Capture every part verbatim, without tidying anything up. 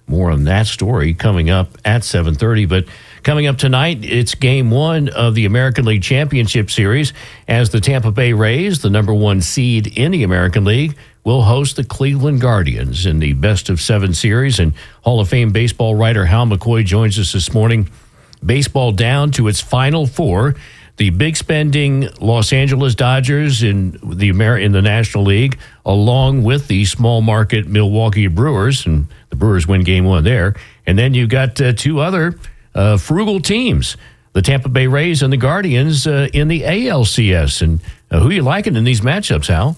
More on that story coming up at seven thirty. But coming up tonight, it's game one of the American League Championship Series as the Tampa Bay Rays, the number one seed in the American League, will host the Cleveland Guardians in the best of seven series. And Hall of Fame baseball writer Hal McCoy joins us this morning. Baseball down to its final four. The big spending Los Angeles Dodgers in the Amer- in the National League, along with the small market Milwaukee Brewers, and the Brewers win game one there. And then you got uh, two other uh, frugal teams, the Tampa Bay Rays and the Guardians uh, in the A L C S. And uh, who are you liking in these matchups, Hal?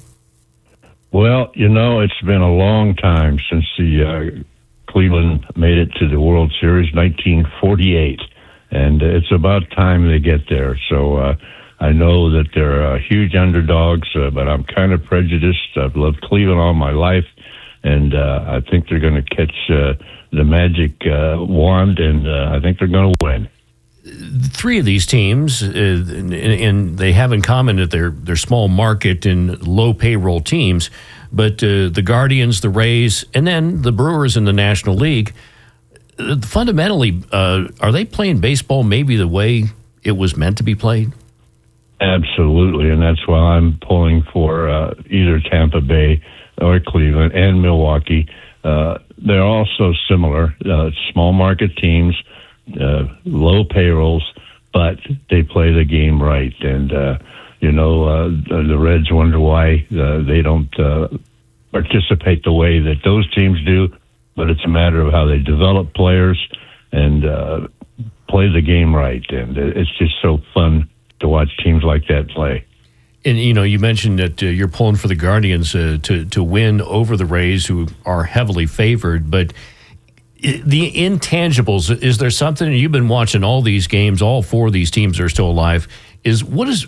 Well, you know, it's been a long time since the uh, Cleveland made it to the World Series, nineteen forty-eight. And it's about time they get there. So uh, I know that they're uh, huge underdogs, uh, but I'm kind of prejudiced. I've loved Cleveland all my life, and uh, I think they're going to catch uh, the magic uh, wand, and uh, I think they're going to win. Three of these teams, uh, and, and they have in common that they're, they're small market and low payroll teams, but uh, the Guardians, the Rays, and then the Brewers in the National League, fundamentally, uh, are they playing baseball maybe the way it was meant to be played? Absolutely, and that's why I'm pulling for uh, either Tampa Bay or Cleveland and Milwaukee. Uh, they're all so similar, uh, small market teams, uh, low payrolls, but they play the game right. And, uh, you know, uh, the Reds wonder why uh, they don't uh, participate the way that those teams do. But it's a matter of how they develop players and uh, play the game right. And it's just so fun to watch teams like that play. And, you know, you mentioned that uh, you're pulling for the Guardians uh, to, to win over the Rays, who are heavily favored. But the intangibles, is there something, and you've been watching all these games, all four of these teams are still alive, is what is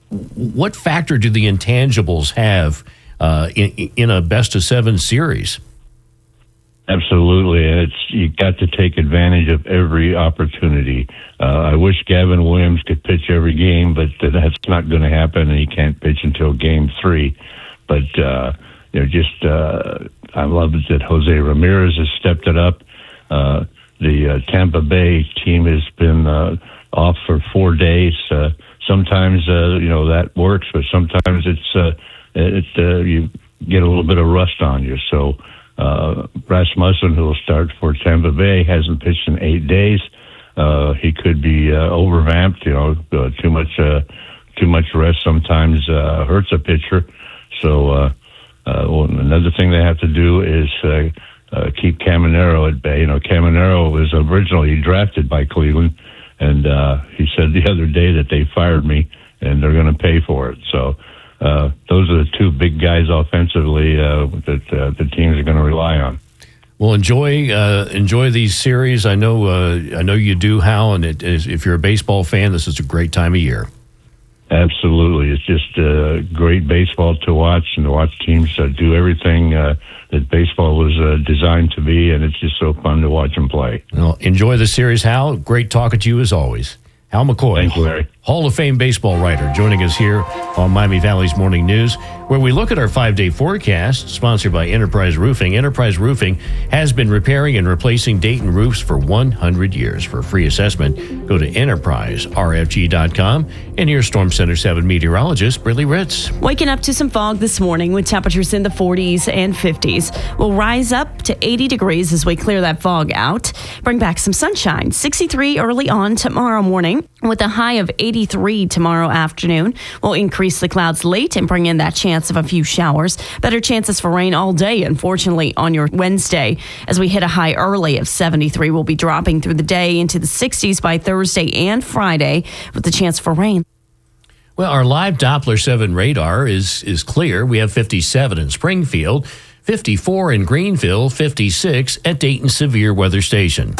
what factor do the intangibles have uh, in, in a best-of-seven series? Absolutely, and it's you got to take advantage of every opportunity. Uh, I wish Gavin Williams could pitch every game, but that's not going to happen, and he can't pitch until game three. But uh, you know, just uh, I love it that Jose Ramirez has stepped it up. Uh, the uh, Tampa Bay team has been uh, off for four days. Uh, sometimes uh, you know that works, but sometimes it's uh, it uh, you get a little bit of rust on you. So. Uh, Rasmussen, who will start for Tampa Bay, hasn't pitched in eight days. Uh, he could be uh, overvamped. You know, uh, too much uh, too much rest sometimes uh, hurts a pitcher. So uh, uh, well, another thing they have to do is uh, uh, keep Caminero at bay. You know, Caminero was originally drafted by Cleveland, and uh, he said the other day that they fired me, and they're going to pay for it. So. Uh, those are the two big guys offensively uh, that uh, the teams are going to rely on. Well, enjoy uh, enjoy these series. I know uh, I know you do, Hal, and it is, if you're a baseball fan, this is a great time of year. Absolutely. It's just uh, great baseball to watch, and to watch teams uh, do everything uh, that baseball was uh, designed to be, and it's just so fun to watch them play. Well, enjoy the series, Hal. Great talking to you as always. Hal McCoy, Thank you, Larry. Hall of Fame baseball writer, joining us here on Miami Valley's Morning News, where we look at our five-day forecast, sponsored by Enterprise Roofing. Enterprise Roofing has been repairing and replacing Dayton roofs for one hundred years. For a free assessment, go to enterprise r f g dot com and your Storm Center seven meteorologist, Brittany Ritz. Waking up to some fog this morning with temperatures in the forties and fifties. We'll rise up to eighty degrees as we clear that fog out. Bring back some sunshine. sixty-three early on tomorrow morning with a high of eighty-three tomorrow afternoon. We'll increase the clouds late and bring in that chance of a few showers. Better chances for rain all day, unfortunately, on your Wednesday. As we hit a high early of seventy-three, we'll be dropping through the day into the sixties by Thursday and Friday with the chance for rain. Well, our live Doppler seven radar is is clear. We have fifty-seven in Springfield, fifty-four in Greenville, fifty-six at Dayton Severe Weather Station.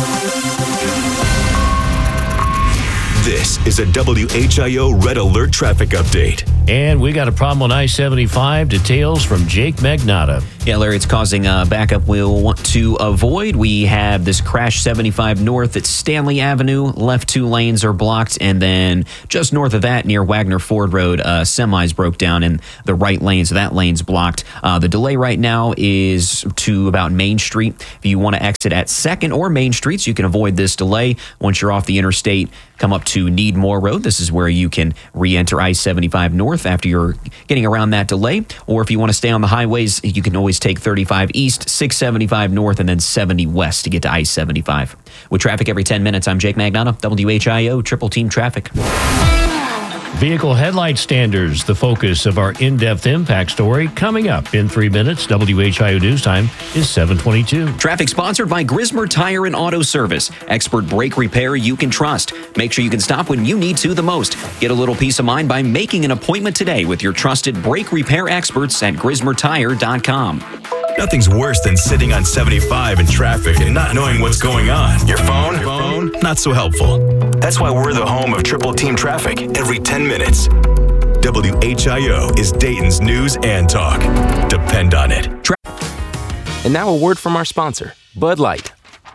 This is a W H I O Red Alert traffic update. And we got a problem on I seventy-five. Details from Jake Magnotta. Yeah, Larry, it's causing a backup we'll want to avoid. We have this crash seventy-five north at Stanley Avenue. Left two lanes are blocked. And then just north of that, near Wagner Ford Road, uh, semis broke down in the right lane. So that lane's blocked. Uh, the delay right now is to about Main Street. If you want to exit at second or Main Streets, you can avoid this delay. Once you're off the interstate, come up to Needmore Road. This is where you can re-enter I seventy-five north after you're getting around that delay. Or if you want to stay on the highways, you can always take thirty-five east, six seventy-five north, and then seventy west to get to I seventy-five. With traffic every ten minutes, I'm Jake Magnano, W H I O Triple Team Traffic. Vehicle headlight standards, the focus of our in-depth impact story, coming up in three minutes. W H I O News Time is seven twenty-two. Traffic sponsored by Grismer Tire and Auto Service. Expert brake repair you can trust. Make sure you can stop when you need to the most. Get a little peace of mind by making an appointment today with your trusted brake repair experts at grismer tire dot com. Nothing's worse than sitting on seventy-five in traffic and not knowing what's going on. Your phone? Phone? Not so helpful. That's why we're the home of Triple Team Traffic every ten minutes. W H I O is Dayton's news and talk. Depend on it. And now a word from our sponsor, Bud Light.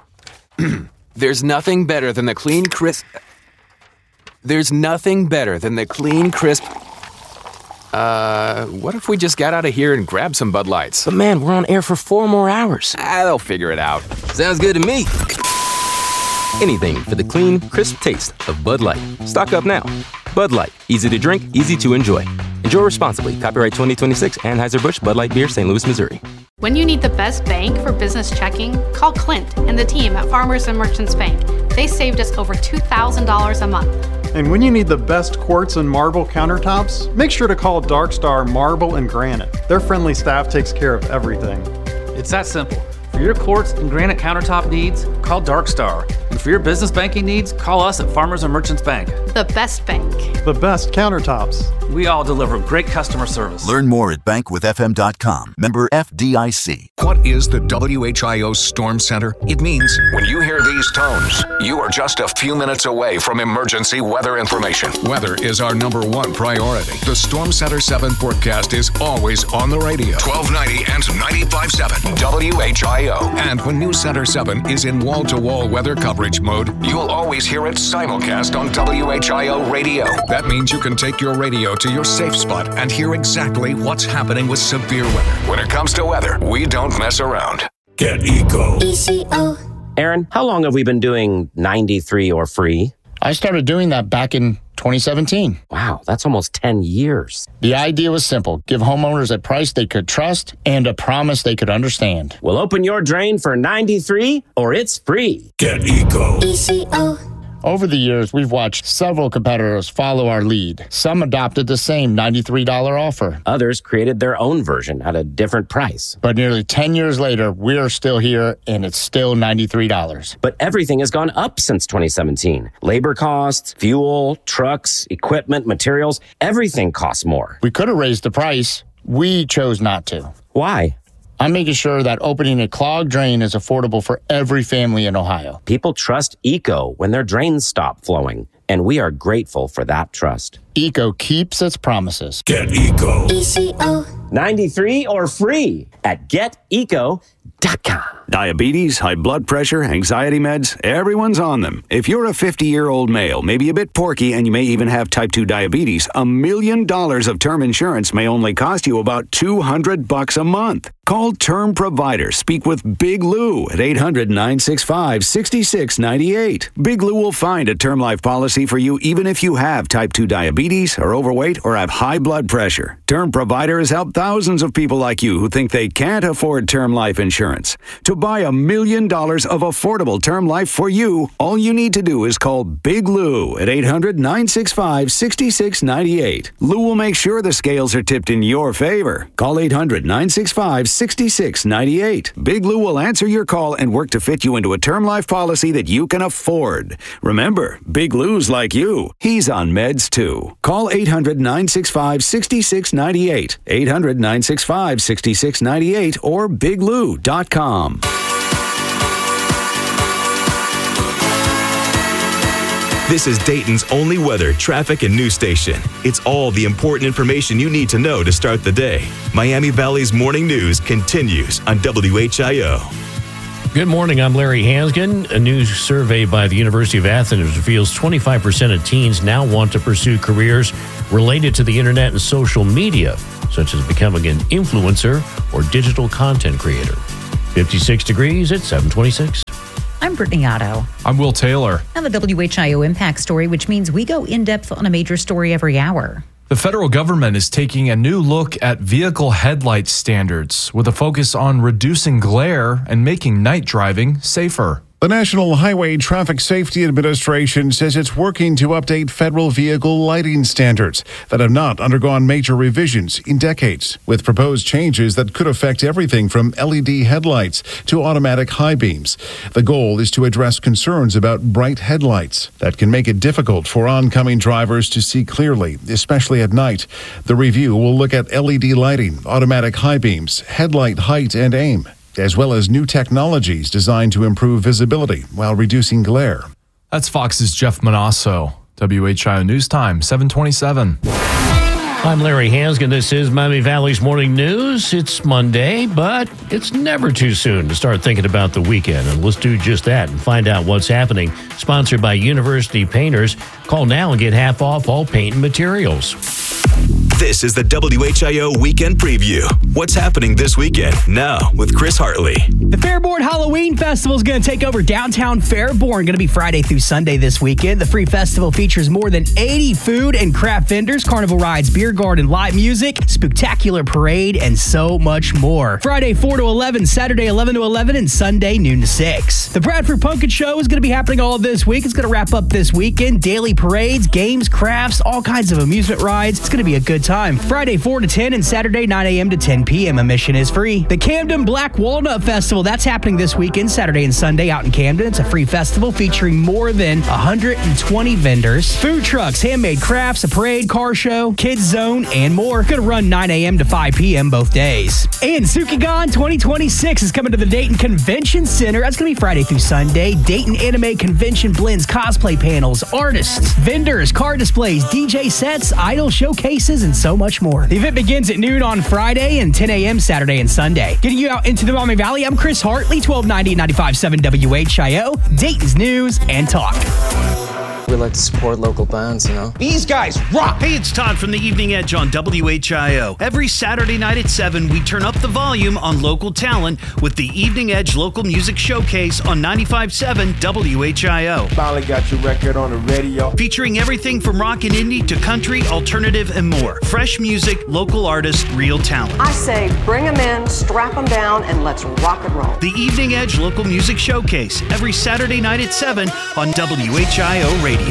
There's nothing better than the clean, crisp... There's nothing better than the clean, crisp... Uh, what if we just got out of here and grabbed some Bud Lights? But man, we're on air for four more hours. Ah, they'll figure it out. Sounds good to me. Anything for the clean, crisp taste of Bud Light. Stock up now. Bud Light. Easy to drink, easy to enjoy. Enjoy responsibly. Copyright twenty twenty-six, Anheuser-Busch Bud Light Beer, Saint Louis, Missouri. When you need the best bank for business checking, call Clint and the team at Farmers and Merchants Bank. They saved us over two thousand dollars a month. And when you need the best quartz and marble countertops, make sure to call Dark Star Marble and Granite. Their friendly staff takes care of everything. It's that simple. For your quartz and granite countertop needs, call Dark Star. And for your business banking needs, call us at Farmers and Merchants Bank. The best bank. The best countertops. We all deliver great customer service. Learn more at bank with f m dot com. Member F D I C. What is the W H I O Storm Center? It means when you hear these tones, you are just a few minutes away from emergency weather information. Weather is our number one priority. The Storm Center seven forecast is always on the radio. twelve ninety and ninety-five point seven W H I O. And when News Center seven is in wall-to-wall weather coverage mode, you'll always hear it simulcast on W H I O radio. That means you can take your radio to your safe spot and hear exactly what's happening with severe weather. When it comes to weather, we don't mess around. Get Eco. E C O. Aaron, how long have we been doing ninety-three or free? I started doing that back in twenty seventeen. Wow, that's almost ten years. The idea was simple. Give homeowners a price they could trust and a promise they could understand. Well, open your drain for ninety-three or it's free. Get Eco. E C O. Over the years, we've watched several competitors follow our lead. Some adopted the same ninety-three dollars offer. Others created their own version at a different price. But nearly ten years later, we're still here, and it's still ninety-three dollars. But everything has gone up since twenty seventeen. Labor costs, fuel, trucks, equipment, materials, everything costs more. We could have raised the price. We chose not to. Why? I'm making sure that opening a clogged drain is affordable for every family in Ohio. People trust Eco when their drains stop flowing, and we are grateful for that trust. Eco keeps its promises. Get Eco. E C O. ninety-three or free at get eco dot com. Diabetes, high blood pressure, anxiety meds, everyone's on them. If you're a fifty-year-old male, maybe a bit porky, and you may even have type two diabetes, a million dollars of term insurance may only cost you about two hundred bucks a month. Call Term Provider. Speak with Big Lou at eight hundred, nine six five, six six nine eight. Big Lou will find a term life policy for you even if you have type two diabetes, are overweight, or have high blood pressure. Term Provider has helped thousands of people like you who think they can't afford term life insurance. To buy a million dollars of affordable term life for you, all you need to do is call Big Lou at eight hundred, nine six five, six six nine eight. Lou will make sure the scales are tipped in your favor. Call eight hundred, nine six five, six six nine eight. Big Lou will answer your call and work to fit you into a term life policy that you can afford. Remember, Big Lou's like you. He's on meds too. Call eight hundred, nine six five, six six nine eight. eight hundred, nine six five, six six nine eight or big lou dot com. This is Dayton's only weather, traffic, and news station. It's all the important information you need to know to start the day. Miami Valley's Morning News continues on W H I O. Good morning, I'm Larry Hansgen. A new survey by the University of Athens reveals twenty-five percent of teens now want to pursue careers related to the internet and social media, such as becoming an influencer or digital content creator. fifty-six degrees at seven twenty-six. I'm Brittany Otto. I'm Will Taylor. Now the W H I O Impact Story, which means we go in-depth on a major story every hour. The federal government is taking a new look at vehicle headlight standards with a focus on reducing glare and making night driving safer. The National Highway Traffic Safety Administration says it's working to update federal vehicle lighting standards that have not undergone major revisions in decades, with proposed changes that could affect everything from L E D headlights to automatic high beams. The goal is to address concerns about bright headlights that can make it difficult for oncoming drivers to see clearly, especially at night. The review will look at L E D lighting, automatic high beams, headlight height and aim, as well as new technologies designed to improve visibility while reducing glare. That's Fox's Jeff Manasso. W H I O News Time, seven twenty-seven. I'm Larry Hansgen. This is Miami Valley's Morning News. It's Monday, but it's never too soon to start thinking about the weekend. And let's do just that and find out what's happening. Sponsored by University Painters. Call now and get half off all paint and materials. This is the W H I O Weekend Preview. What's happening this weekend? Now with Chris Hartley. The Fairborn Halloween Festival is going to take over downtown Fairborn. Going to be Friday through Sunday this weekend. The free festival features more than eighty food and craft vendors, carnival rides, beer garden, live music, spectacular parade, and so much more. Friday four to eleven, Saturday eleven to eleven, and Sunday noon to six. The Bradford Pumpkin Show is going to be happening all this week. It's going to wrap up this weekend. Daily parades, games, crafts, all kinds of amusement rides. It's going to be a good time. Friday four to ten and Saturday nine a.m. to ten p.m. Admission is free. The Camden Black Walnut Festival, that's happening this weekend, Saturday and Sunday out in Camden. It's a free festival featuring more than one hundred twenty vendors, food trucks, handmade crafts, a parade, car show, kids zone, and more. Going to run nine a.m. to five p.m. both days. And Sukigan twenty twenty-six is coming to the Dayton Convention Center. That's going to be Friday through Sunday. Dayton Anime Convention blends cosplay panels, artists, vendors, car displays, D J sets, idol showcases, and so much more. The event begins at noon on Friday and ten a.m. Saturday and Sunday. Getting you out into the Miami Valley, I'm Chris Hartley, twelve ninety, ninety-five point seven W H I O, Dayton's News and Talk. We like to support local bands, you know. These guys rock! Hey, it's Todd from the Evening Edge on W H I O. Every Saturday night at seven, we turn up the volume on local talent with the Evening Edge Local Music Showcase on ninety-five point seven W H I O. Finally got your record on the radio. Featuring everything from rock and indie to country, alternative, and more. Fresh music, local artists, real talent. I say bring them in, strap them down, and let's rock and roll. The Evening Edge Local Music Showcase, every Saturday night at seven on W H I O Radio.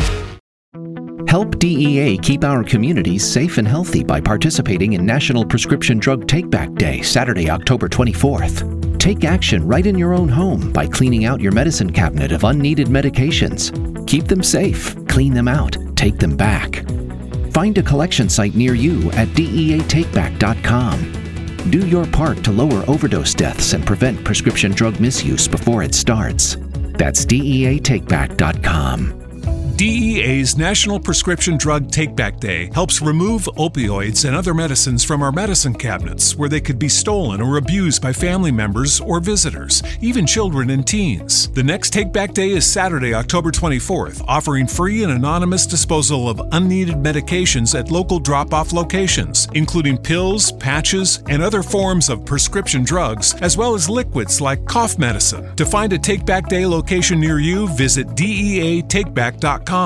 Help D E A keep our communities safe and healthy by participating in National Prescription Drug Take-Back Day, Saturday, October twenty-fourth. Take action right in your own home by cleaning out your medicine cabinet of unneeded medications. Keep them safe, clean them out, take them back. Find a collection site near you at D E A take back dot com. Do your part to lower overdose deaths and prevent prescription drug misuse before it starts. That's D E A take back dot com. D E A's National Prescription Drug Take-Back Day helps remove opioids and other medicines from our medicine cabinets where they could be stolen or abused by family members or visitors, even children and teens. The next Take-Back Day is Saturday, October twenty-fourth, offering free and anonymous disposal of unneeded medications at local drop-off locations, including pills, patches, and other forms of prescription drugs, as well as liquids like cough medicine. To find a Take-Back Day location near you, visit D E A take back dot com.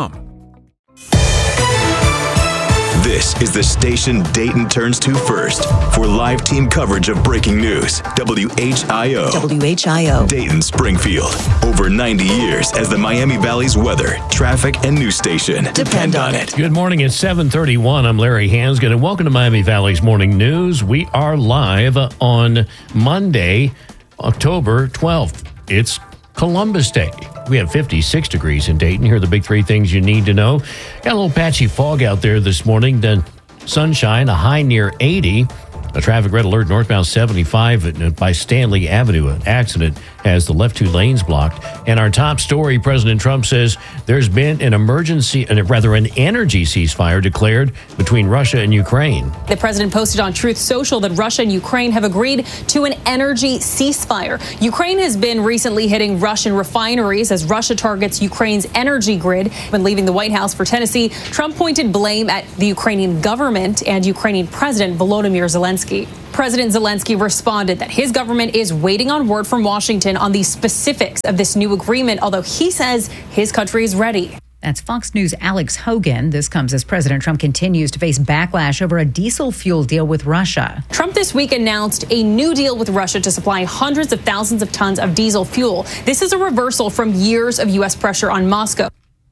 This is the station Dayton turns to first for live team coverage of breaking news. W H I O. W H I O. Dayton, Springfield. Over ninety years as the Miami Valley's weather, traffic, and news station. Depend on it. Good morning. It's seven thirty-one. I'm Larry Hansgen, and welcome to Miami Valley's Morning News. We are live on Monday, October twelfth. It's Columbus Day. We have fifty-six degrees in Dayton. Here are the big three things you need to know. Got a little patchy fog out there this morning. Then sunshine, a high near eighty. A traffic red alert northbound seventy-five by Stanley Avenue. An accident has the left two lanes blocked. And our top story, President Trump says there's been an emergency, rather an energy ceasefire declared between Russia and Ukraine. The president posted on Truth Social that Russia and Ukraine have agreed to an energy ceasefire. Ukraine has been recently hitting Russian refineries as Russia targets Ukraine's energy grid. When leaving the White House for Tennessee, Trump pointed blame at the Ukrainian government and Ukrainian President Volodymyr Zelensky. President Zelensky responded that his government is waiting on word from Washington on the specifics of this new agreement, although he says his country is ready. That's Fox News' Alex Hogan. This comes as President Trump continues to face backlash over a diesel fuel deal with Russia. Trump this week announced a new deal with Russia to supply hundreds of thousands of tons of diesel fuel. This is a reversal from years of U S pressure on Moscow.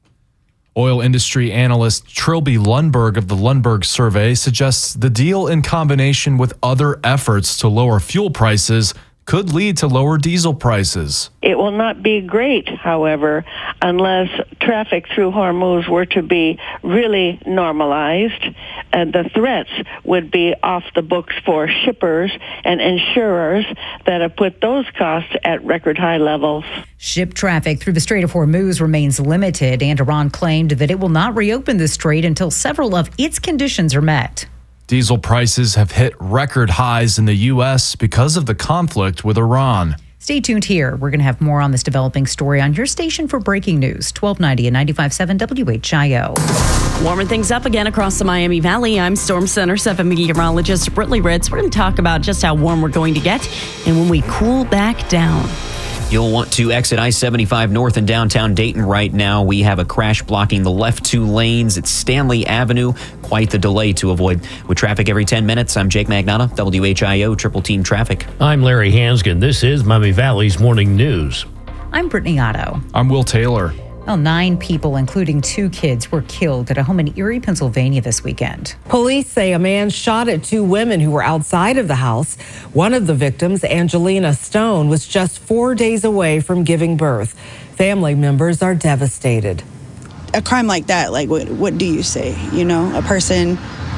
Oil industry analyst Trilby Lundberg of the Lundberg Survey suggests the deal in combination with other efforts to lower fuel prices could lead to lower diesel prices. It will not be great, however, unless traffic through Hormuz were to be really normalized, and the threats would be off the books for shippers and insurers that have put those costs at record high levels. Ship traffic through the Strait of Hormuz remains limited, and Iran claimed that it will not reopen the strait until several of its conditions are met. Diesel prices have hit record highs in the U S because of the conflict with Iran. Stay tuned here. We're going to have more on this developing story on your station for breaking news, twelve ninety and ninety-five point seven W H I O. Warming things up again across the Miami Valley. I'm Storm Center seven meteorologist Brittany Ritz. We're going to talk about just how warm we're going to get and when we cool back down. You'll want to exit I seventy-five north in downtown Dayton right now. We have a crash blocking the left two lanes at Stanley Avenue. Quite the delay to avoid. With traffic every ten minutes, I'm Jake Magnotta, W H I O Triple Team Traffic. I'm Larry Hansgen. This is Miami Valley's Morning News. I'm Brittany Otto. I'm Will Taylor. Well, nine people, including two kids, were killed at a home in Erie, Pennsylvania this weekend. Police say a man shot at two women who were outside of the house. One of the victims, Angelina Stone, was just four days away from giving birth. Family members are devastated. A crime like that, like, what, what do you say? You know, a person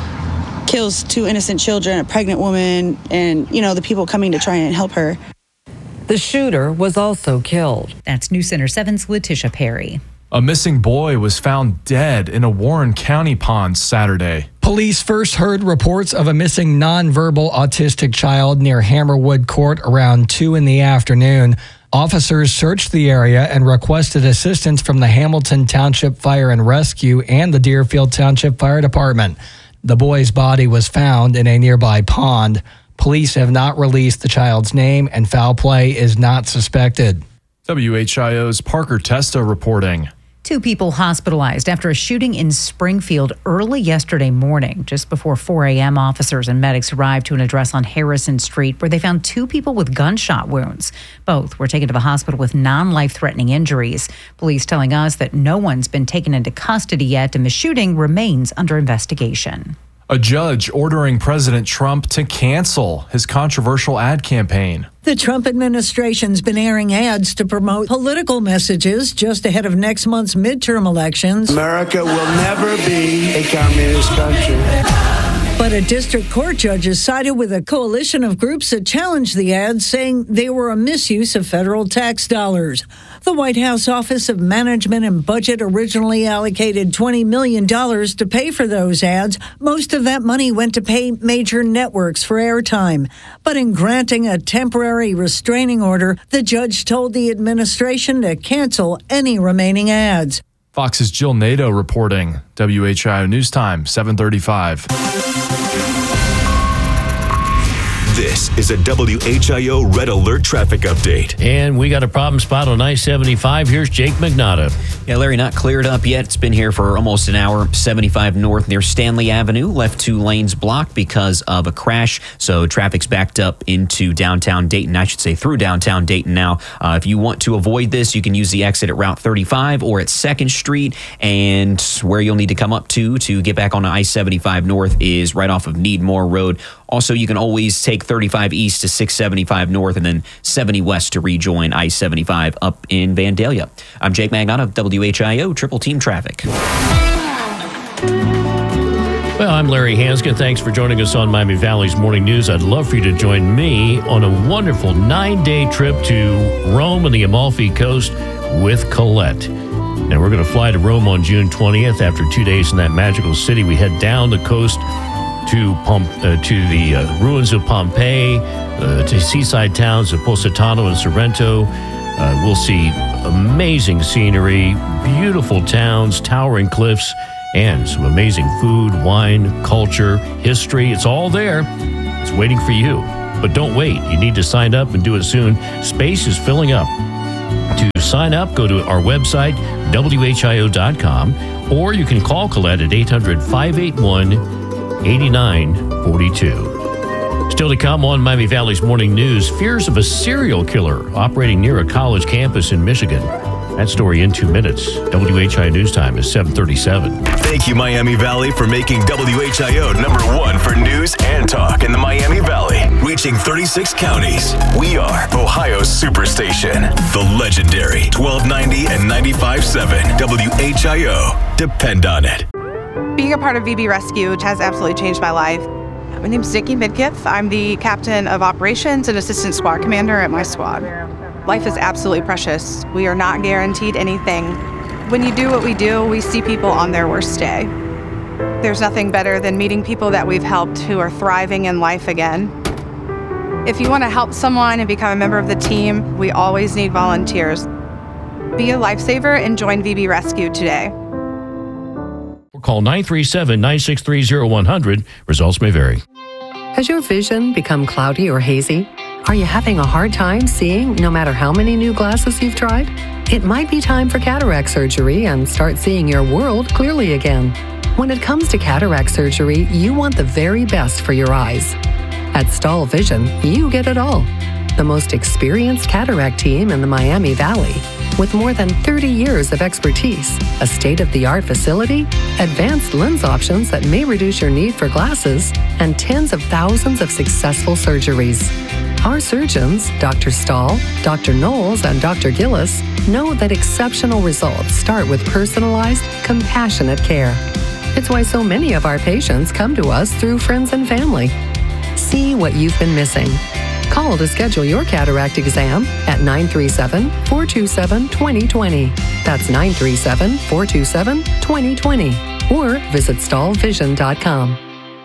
kills two innocent children, a pregnant woman, and, you know, the people coming to try and help her. The shooter was also killed. That's News Center seven's Letitia Perry. A missing boy was found dead in a Warren County pond Saturday. Police first heard reports of a missing nonverbal autistic child near Hammerwood Court around two in the afternoon. Officers searched the area and requested assistance from the Hamilton Township Fire and Rescue and the Deerfield Township Fire Department. The boy's body was found in a nearby pond. Police have not released the child's name, and foul play is not suspected. W H I O's Parker Testa reporting. Two people hospitalized after a shooting in Springfield early yesterday morning. Just before four a.m., officers and medics arrived to an address on Harrison Street where they found two people with gunshot wounds. Both were taken to the hospital with non-life-threatening injuries. Police telling us that no one's been taken into custody yet, and the shooting remains under investigation. A judge ordering President Trump to cancel his controversial ad campaign. The Trump administration's been airing ads to promote political messages just ahead of next month's midterm elections. America will never be a communist country. But a district court judge has sided with a coalition of groups that challenged the ads, saying they were a misuse of federal tax dollars. The White House Office of Management and Budget originally allocated twenty million dollars to pay for those ads. Most of that money went to pay major networks for airtime. But in granting a temporary restraining order, the judge told the administration to cancel any remaining ads. Fox's Jill Nato reporting. W H I O News Time, seven thirty-five. This is a W H I O Red Alert traffic update. And we got a problem spot on I seventy-five. Here's Jake Magnotta. Yeah, Larry, not cleared up yet. It's been here for almost an hour. seventy-five north near Stanley Avenue. Left two lanes blocked because of a crash. So traffic's backed up into downtown Dayton. I should say through downtown Dayton now. Uh, if you want to avoid this, you can use the exit at Route thirty-five or at second Street. And where you'll need to come up to to get back on I seventy-five north is right off of Needmore Road. Also, you can always take thirty-five east to six seventy-five north and then seventy west to rejoin I seventy-five up in Vandalia. I'm Jake Magnotta of W H I O Triple Team Traffic. Well, I'm Larry Hanskin. Thanks for joining us on Miami Valley's Morning News. I'd love for you to join me on a wonderful nine-day trip to Rome and the Amalfi Coast with Colette. Now, we're going to fly to Rome on June twentieth. After two days in that magical city, we head down the coast to Pom- uh, to the uh, ruins of Pompeii, uh, to seaside towns of Positano and Sorrento. Uh, we'll see amazing scenery, beautiful towns, towering cliffs, and some amazing food, wine, culture, history. It's all there. It's waiting for you. But don't wait. You need to sign up and do it soon. Space is filling up. To sign up, go to our website, W H I O dot com, or you can call Colette at eight hundred, five eight one, eight nine four two. Still to come on Miami Valley's Morning News, fears of a serial killer operating near a college campus in Michigan. That story in two minutes. W H I O News Time is seven thirty-seven. Thank you, Miami Valley, for making W H I O number one for news and talk in the Miami Valley. Reaching thirty-six counties. We are Ohio's Superstation. The legendary twelve ninety and ninety-five point seven W H I O. Depend on it. Being a part of V B Rescue has absolutely changed my life. My name's Nikki Midkiff. I'm the captain of operations and assistant squad commander at my squad. Life is absolutely precious. We are not guaranteed anything. When you do what we do, we see people on their worst day. There's nothing better than meeting people that we've helped who are thriving in life again. If you want to help someone and become a member of the team, we always need volunteers. Be a lifesaver and join V B Rescue today. Call nine three seven, nine six three, zero one zero zero. Results may vary. Has your vision become cloudy or hazy? Are you having a hard time seeing no matter how many new glasses you've tried? It might be time for cataract surgery and start seeing your world clearly again. When it comes to cataract surgery, you want the very best for your eyes. At Stahl Vision, you get it all. The most experienced cataract team in the Miami Valley, with more than thirty years of expertise, a state-of-the-art facility, advanced lens options that may reduce your need for glasses, and tens of thousands of successful surgeries. Our surgeons, Doctor Stahl, Doctor Knowles, and Doctor Gillis, know that exceptional results start with personalized, compassionate care. It's why so many of our patients come to us through friends and family. See what you've been missing. Call to schedule your cataract exam at nine three seven, four two seven, two zero two zero. That's nine three seven, four two seven, two zero two zero. Or visit stahl vision dot com.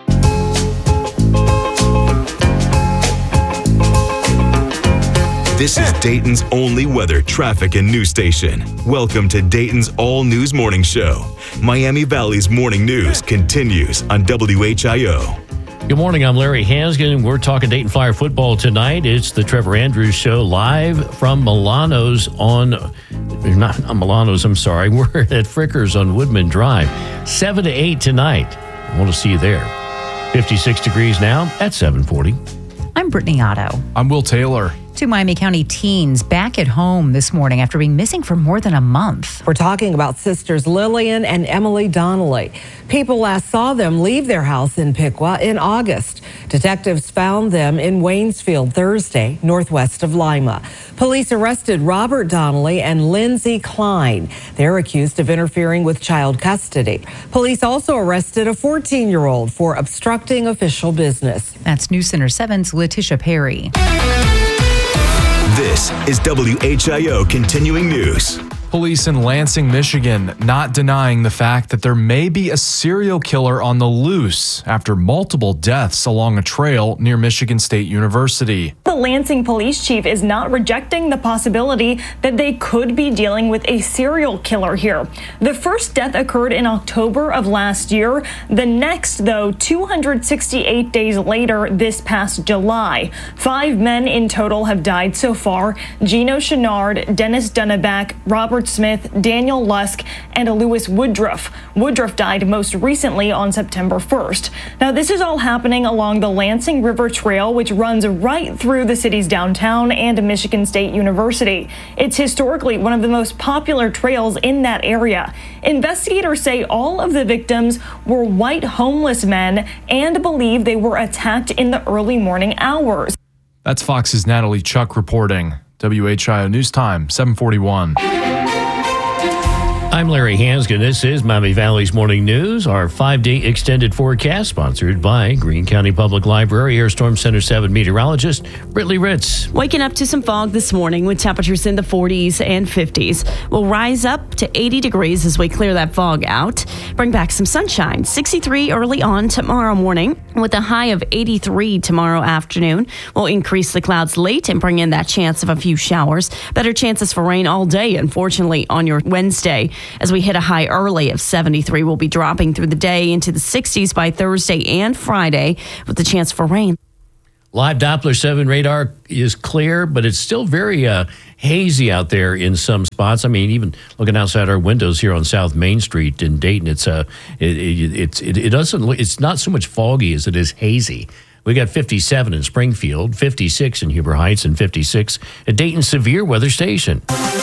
This is Dayton's only weather, traffic, and news station. Welcome to Dayton's All News Morning Show. Miami Valley's Morning News continues on W H I O. Good morning, I'm Larry Hanskin. We're talking Dayton Flyer football tonight. It's the Trevor Andrews Show live from Milano's on, not on Milano's, I'm sorry. We're at Frickers on Woodman Drive. seven to eight tonight. I want to see you there. fifty-six degrees now at seven forty. I'm Brittany Otto. I'm Will Taylor. Two Miami County teens back at home this morning after being missing for more than a month. We're talking about sisters Lillian and Emily Donnelly. People last saw them leave their house in Piqua in August. Detectives found them in Waynesfield Thursday, northwest of Lima. Police arrested Robert Donnelly and Lindsay Klein. They're accused of interfering with child custody. Police also arrested a fourteen-year-old for obstructing official business. That's News Center seven's Letitia Perry. This is W H I O Continuing News. Police in Lansing, Michigan, not denying the fact that there may be a serial killer on the loose after multiple deaths along a trail near Michigan State University. The Lansing police chief is not rejecting the possibility that they could be dealing with a serial killer here. The first death occurred in October of last year. The next, though, two hundred sixty-eight days later this past July. Five men in total have died so far. Gino Chenard, Dennis Dunneback, Robert Smith, Daniel Lusk, and Lewis Woodruff. Woodruff died most recently on September first. Now, this is all happening along the Lansing River Trail, which runs right through the city's downtown and Michigan State University. It's historically one of the most popular trails in that area. Investigators say all of the victims were white homeless men and believe they were attacked in the early morning hours. That's Fox's Natalie Chuck reporting. W H I O News Time, seven forty-one. I'm Larry Hanskin. This is Miami Valley's Morning News, our five-day extended forecast, sponsored by Greene County Public Library. Air Storm Center seven meteorologist Brittany Ritz. Waking up to some fog this morning with temperatures in the forties and fifties. We'll rise up to eighty degrees as we clear that fog out. Bring back some sunshine. sixty-three early on tomorrow morning with a high of eighty-three tomorrow afternoon. We'll increase the clouds late and bring in that chance of a few showers. Better chances for rain all day, unfortunately, on your Wednesday. As we hit a high early of seventy-three, we'll be dropping through the day into the sixties by Thursday and Friday with the chance for rain. Live Doppler seven radar is clear, but it's still very uh, hazy out there in some spots. I mean, even looking outside our windows here on South Main Street in Dayton, it's uh, it, it, it's it, it doesn't look, it's not so much foggy as it is hazy. We got fifty-seven in Springfield, fifty-six in Huber Heights, and fifty-six at Dayton Severe Weather Station.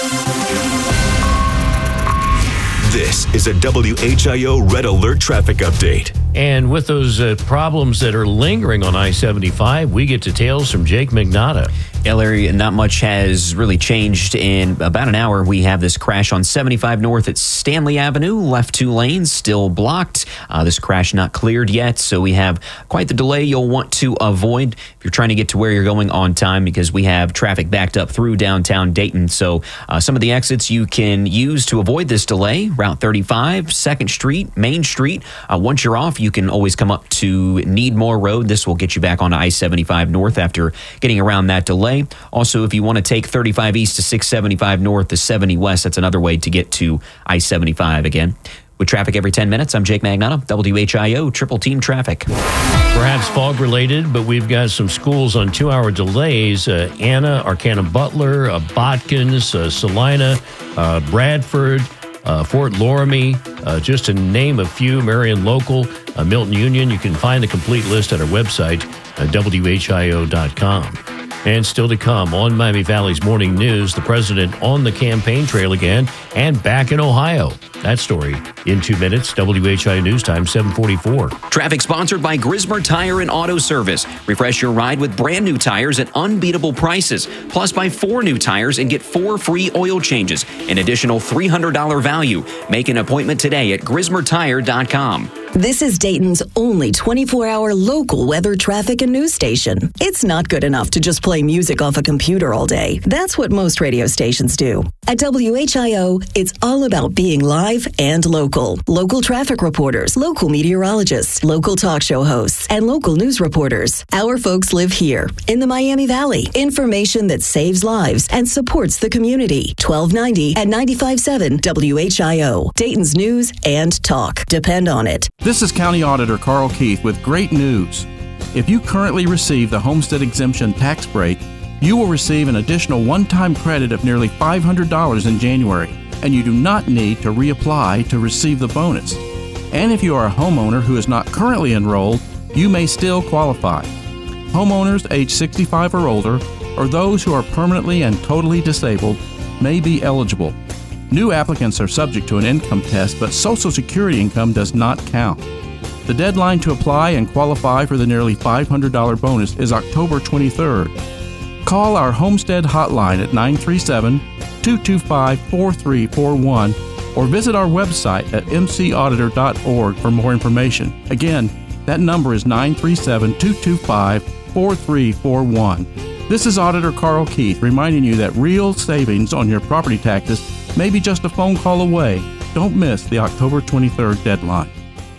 This is a W H I O Red Alert traffic update. And with those uh, problems that are lingering on I seventy-five, we get details from Jake Magnotta. Yeah, Larry, not much has really changed in about an hour. We have this crash on seventy-five North at Stanley Avenue. Left two lanes, still blocked. Uh, this crash not cleared yet, so we have quite the delay you'll want to avoid if you're trying to get to where you're going on time, because we have traffic backed up through downtown Dayton. So uh, some of the exits you can use to avoid this delay: Route thirty-five, second Street, Main Street. Uh, once you're off, you can always come up to Needmore Road. This will get you back on I seventy-five North after getting around that delay. Also, if you want to take thirty-five East to six seventy-five North to seventy West, that's another way to get to I seventy-five again. With traffic every ten minutes, I'm Jake Magnotta, W H I O Triple Team Traffic. Perhaps fog related, but we've got some schools on two-hour delays. Uh, Anna, Arcana Butler, uh, Botkins, uh, Salina, uh, Bradford, uh, Fort Loramie, uh, just to name a few. Marion Local, uh, Milton Union. You can find the complete list at our website, uh, W H I O dot com. And still to come on Miami Valley's Morning News, the president on the campaign trail again and back in Ohio. That story in two minutes. W H I O News Time, seven forty-four. Traffic sponsored by Grismer Tire and Auto Service. Refresh your ride with brand new tires at unbeatable prices. Plus, buy four new tires and get four free oil changes. An additional three hundred dollars value. Make an appointment today at Grismer Tire dot com. This is Dayton's only twenty-four hour local weather, traffic, and news station. It's not good enough to just play music off a computer all day. That's what most radio stations do. At W H I O, it's all about being live and local. Local traffic reporters, local meteorologists, local talk show hosts, and local news reporters. Our folks live here in the Miami Valley. Information that saves lives and supports the community. twelve ninety and ninety-five point seven W H I O. Dayton's news and talk. Depend on it. This is County Auditor Carl Keith with great news. If you currently receive the Homestead Exemption tax break, you will receive an additional one-time credit of nearly five hundred dollars in January, and you do not need to reapply to receive the bonus. And if you are a homeowner who is not currently enrolled, you may still qualify. Homeowners age sixty-five or older, or those who are permanently and totally disabled, may be eligible. New applicants are subject to an income test, but Social Security income does not count. The deadline to apply and qualify for the nearly five hundred dollars bonus is October twenty-third. Call our Homestead hotline at nine three seven, two two five, four three four one or visit our website at m c auditor dot org for more information. Again, that number is nine three seven, two two five, four three four one. This is Auditor Carl Keith reminding you that real savings on your property taxes may be just a phone call away. Don't miss the October twenty-third deadline.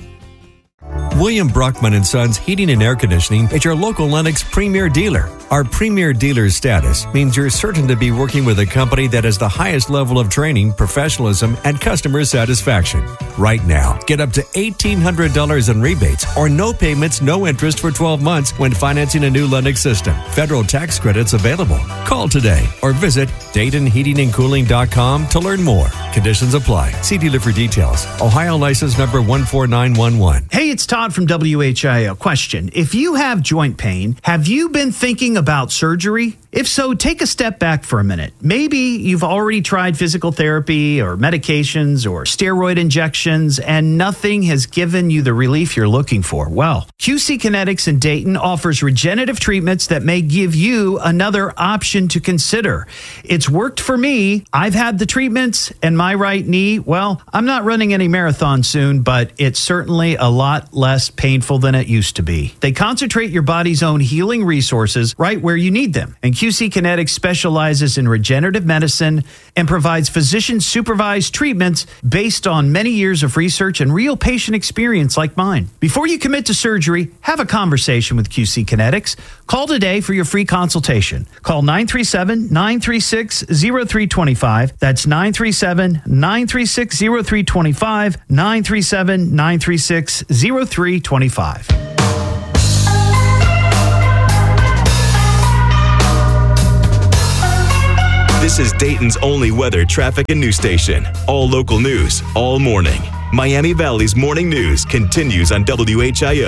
William Brockman and Sons Heating and Air Conditioning is your local Lennox premier dealer. Our premier dealer status means you're certain to be working with a company that has the highest level of training, professionalism, and customer satisfaction. Right now, get up to eighteen hundred dollars in rebates or no payments, no interest for twelve months when financing a new Lennox system. Federal tax credits available. Call today or visit Dayton Heating and Cooling dot com to learn more. Conditions apply. See dealer for details. Ohio license number one four nine one one. Hey, it's Todd from W H I O. Question: if you have joint pain, have you been thinking about surgery? If so, take a step back for a minute. Maybe you've already tried physical therapy or medications or steroid injections and nothing has given you the relief you're looking for. Well, Q C Kinetics in Dayton offers regenerative treatments that may give you another option to consider. It's worked for me. I've had the treatments, and my right knee, well, I'm not running any marathons soon, but it's certainly a lot less painful than it used to be. They concentrate your body's own healing resources right where you need them. And Q C Kinetics specializes in regenerative medicine and provides physician-supervised treatments based on many years of research and real patient experience like mine. Before you commit to surgery, have a conversation with Q C Kinetics. Call today for your free consultation. Call nine three seven, nine three six, zero three two five. That's nine three seven, nine three six, zero three two five, nine three seven, nine three six, zero three two five. This is Dayton's only weather, traffic, and news station. All local news, all morning. Miami Valley's morning news continues on W H I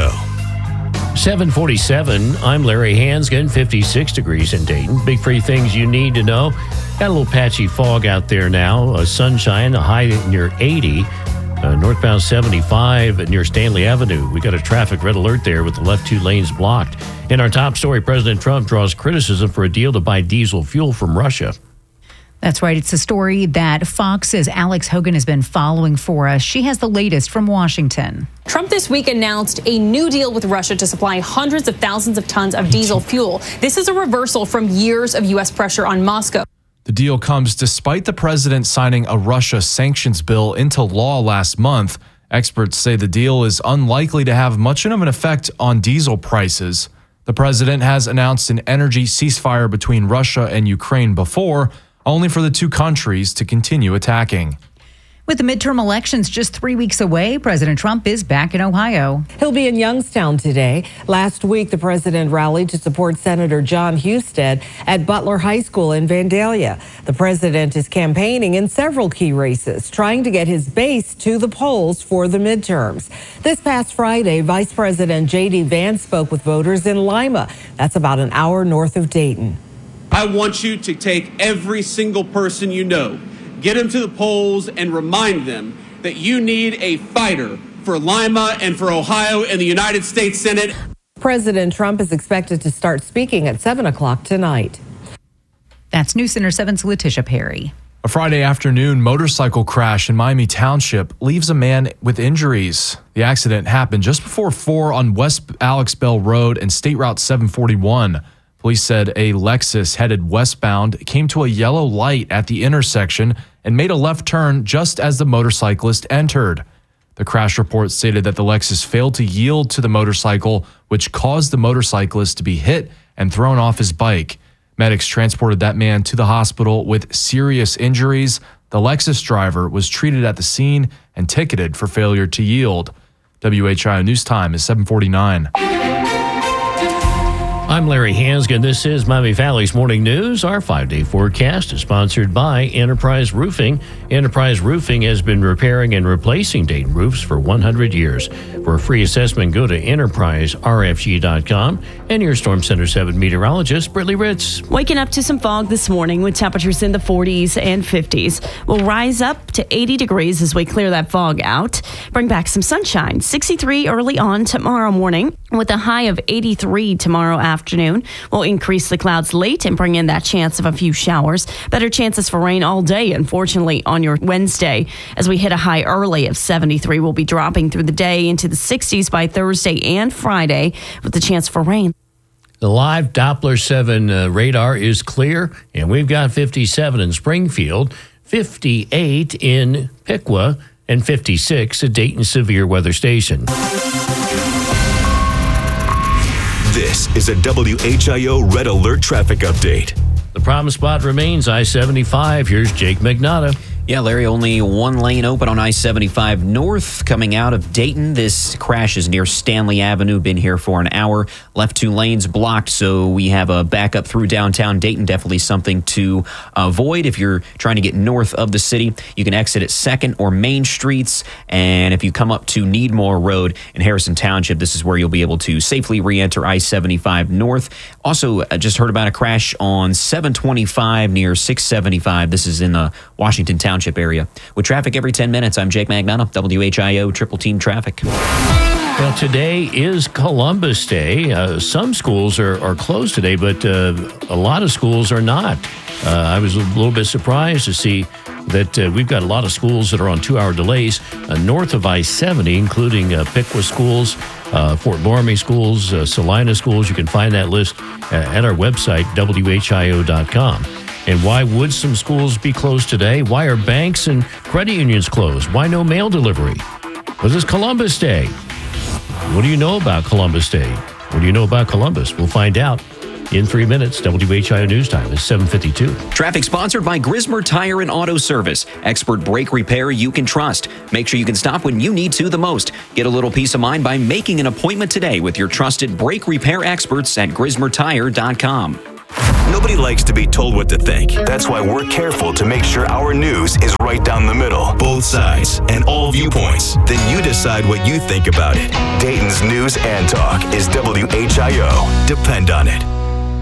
O. seven forty-seven, I'm Larry Hansgen, fifty-six degrees in Dayton. Big three things you need to know. Got a little patchy fog out there now. Uh, sunshine, a high near eighty. Uh, northbound seventy-five near Stanley Avenue. We got a traffic red alert there with the left two lanes blocked. In our top story, President Trump draws criticism for a deal to buy diesel fuel from Russia. That's right. It's a story that Fox's Alex Hogan has been following for us. She has the latest from Washington. Trump this week announced a new deal with Russia to supply hundreds of thousands of tons of diesel fuel. This is a reversal from years of U S pressure on Moscow. The deal comes despite the president signing a Russia sanctions bill into law last month. Experts say the deal is unlikely to have much of an effect on diesel prices. The president has announced an energy ceasefire between Russia and Ukraine before, only for the two countries to continue attacking. With the midterm elections just three weeks away, President Trump is back in Ohio. He'll be in Youngstown today. Last week, the president rallied to support Senator John Husted at Butler High School in Vandalia. The president is campaigning in several key races, trying to get his base to the polls for the midterms. This past Friday, Vice President J D Vance spoke with voters in Lima. That's about an hour north of Dayton. I want you to take every single person you know, get them to the polls, and remind them that you need a fighter for Lima and for Ohio in the United States Senate. President Trump is expected to start speaking at seven o'clock tonight. That's News Center seven's Letitia Perry. A Friday afternoon motorcycle crash in Miami Township leaves a man with injuries. The accident happened just before four on West Alex Bell Road and State Route seven forty-one. Police said a Lexus headed westbound came to a yellow light at the intersection and made a left turn just as the motorcyclist entered. The crash report stated that the Lexus failed to yield to the motorcycle, which caused the motorcyclist to be hit and thrown off his bike. Medics transported that man to the hospital with serious injuries. The Lexus driver was treated at the scene and ticketed for failure to yield. W H I O News Time is seven forty-nine. I'm Larry Hansgen. This is Miami Valley's Morning News. Our five-day forecast is sponsored by Enterprise Roofing. Enterprise Roofing has been repairing and replacing Dayton roofs for one hundred years. For a free assessment, go to enterprise r f g dot com. And your Storm Center seven meteorologist, Brittany Ritz. Waking up to some fog this morning with temperatures in the forties and fifties. We'll rise up to eighty degrees as we clear that fog out. Bring back some sunshine. sixty-three early on tomorrow morning with a high of eighty-three tomorrow afternoon. Afternoon. We'll increase the clouds late and bring in that chance of a few showers. Better chances for rain all day, unfortunately, on your Wednesday. As we hit a high early of seventy-three, we'll be dropping through the day into the sixties by Thursday and Friday with the chance for rain. The live Doppler seven uh, radar is clear, and we've got fifty-seven in Springfield, fifty-eight in Piqua, and fifty-six at Dayton Severe Weather Station. This is a W H I O Red Alert traffic update. The problem spot remains I seventy-five. Here's Jake McNaughton. Yeah, Larry, only one lane open on I seventy-five North coming out of Dayton. This crash is near Stanley Avenue. Been here for an hour. Left two lanes blocked, so we have a backup through downtown Dayton. Definitely something to avoid if you're trying to get north of the city. You can exit at second or Main Streets, and if you come up to Needmore Road in Harrison Township, this is where you'll be able to safely re-enter I seventy-five North. Also, I just heard about a crash on seven twenty-five near six seventy-five. This is in the Washington Township area. With traffic every ten minutes, I'm Jake Magnano, W H I O Triple Team Traffic. Well, today is Columbus Day. Uh, some schools are, are closed today, but uh, a lot of schools are not. Uh, I was a little bit surprised to see that uh, we've got a lot of schools that are on two-hour delays uh, north of I seventy, including uh, Piqua schools, uh, Fort Loramie schools, uh, Salina schools. You can find that list uh, at our website, W H I O dot com. And why would some schools be closed today? Why are banks and credit unions closed? Why no mail delivery? Well, it's Columbus Day. What do you know about Columbus Day? What do you know about Columbus? We'll find out in three minutes. W H I O News Time is seven fifty-two. Traffic sponsored by Grismer Tire and Auto Service. Expert brake repair you can trust. Make sure you can stop when you need to the most. Get a little peace of mind by making an appointment today with your trusted brake repair experts at Grismer Tire dot com. Nobody likes to be told what to think. That's why we're careful to make sure our news is right down the middle, both sides, and all viewpoints. Then you decide what you think about it. Dayton's News and Talk is W H I O. Depend on it.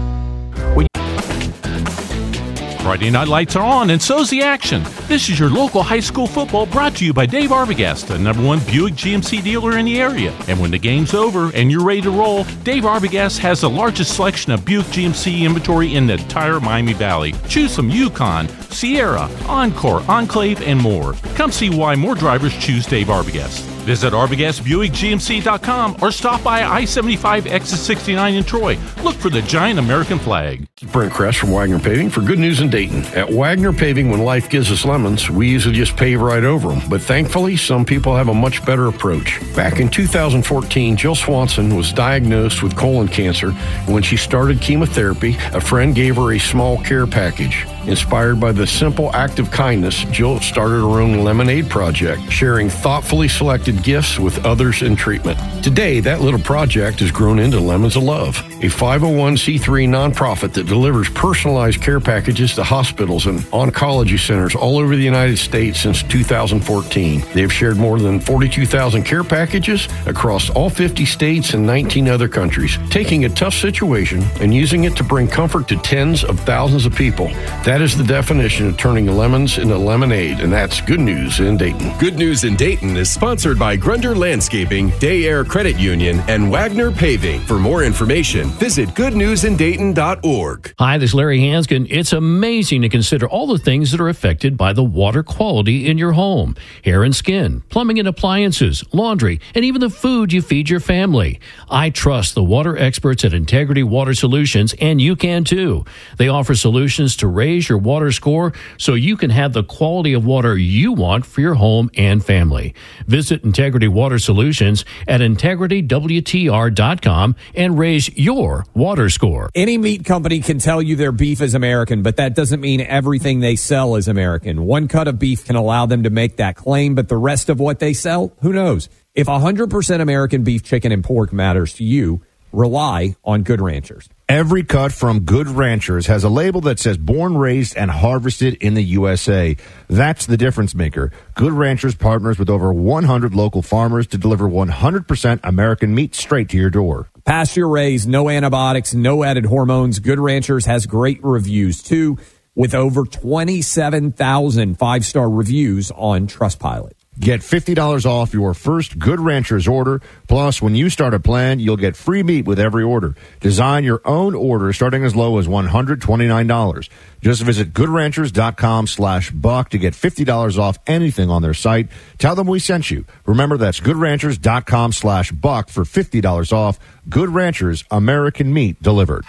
Friday night lights are on, and so's the action. This is your local high school football brought to you by Dave Arbogast, the number one Buick G M C dealer in the area. And when the game's over and you're ready to roll, Dave Arbogast has the largest selection of Buick G M C inventory in the entire Miami Valley. Choose from Yukon, Sierra, Encore, Enclave, and more. Come see why more drivers choose Dave Arbogast. Visit Arbogast Buick G M C dot com or stop by I seventy-five Exit sixty-nine in Troy. Look for the giant American flag. Brent Kress from Wagner Paving for good news in Dayton. At Wagner Paving, when life gives us lemons, we usually just pave right over them. But thankfully, some people have a much better approach. Back in two thousand fourteen, Jill Swanson was diagnosed with colon cancer. When she started chemotherapy, a friend gave her a small care package. Inspired by the simple act of kindness, Jill started her own lemonade project, sharing thoughtfully selected gifts with others in treatment. Today, that little project has grown into Lemons of Love, a five oh one c three nonprofit that delivers personalized care packages to hospitals and oncology centers all over the United States since two thousand fourteen. They've shared more than forty-two thousand care packages across all fifty states and nineteen other countries, taking a tough situation and using it to bring comfort to tens of thousands of people. That is the definition of turning lemons into lemonade, and that's good news in Dayton. Good News in Dayton is sponsored by Grunder Landscaping, Day Air Credit Union, and Wagner Paving. For more information, visit good news in dayton dot org. Hi, this is Larry Hanskin. It's amazing to consider all the things that are affected by the water quality in your home. Hair and skin, plumbing and appliances, laundry, and even the food you feed your family. I trust the water experts at Integrity Water Solutions, and you can too. They offer solutions to raise your water score so you can have the quality of water you want for your home and family. Visit Integrity Water Solutions at integrity w t r dot com and raise your water score. Any meat company can tell you their beef is American, but that doesn't mean everything they sell is American. One cut of beef can allow them to make that claim, but the rest of what they sell, who knows? If one hundred percent American beef, chicken, and pork matters to you, rely on Good Ranchers. Every cut from Good Ranchers has a label that says born, raised, and harvested in the U S A. That's the difference maker. Good Ranchers partners with over one hundred local farmers to deliver one hundred percent American meat straight to your door. Pasture raised, no antibiotics, no added hormones. Good Ranchers has great reviews, too, with over twenty-seven thousand five-star reviews on Trustpilot. Get fifty dollars off your first Good Ranchers order. Plus, when you start a plan, you'll get free meat with every order. Design your own order starting as low as one hundred twenty-nine dollars. Just visit good ranchers dot com slash buck to get fifty dollars off anything on their site. Tell them we sent you. Remember, that's good ranchers dot com slash buck for fifty dollars off. Good Ranchers, American meat delivered.